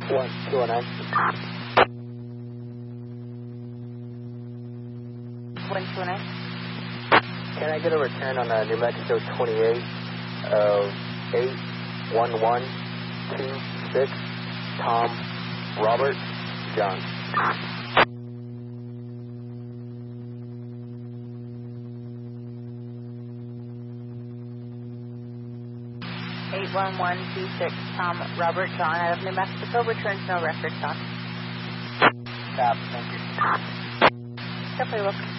1219. 1219. Can I get a return on New Mexico 28 of 81126, Tom, Robert, John? 81126, Tom, Robert, John, out of New Mexico, returns no record, John. Stop, thank you. Definitely welcome.